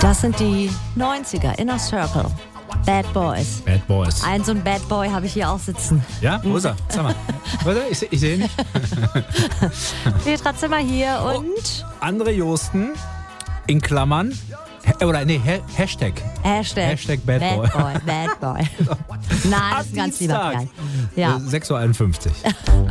Das sind die 90er, Inner Circle. Bad Boys. Bad Boys. So ein Bad Boy habe ich hier auch sitzen. Ja, wo ist er? Sag mal. Warte, ich sehe ihn nicht. Petra Zimmer hier und André Josten in Klammern. Hashtag. Hashtag Bad Boy. Bad Boy. Nein, das ist ein ganz lieber Kerl. Ja. 6.51 Uhr.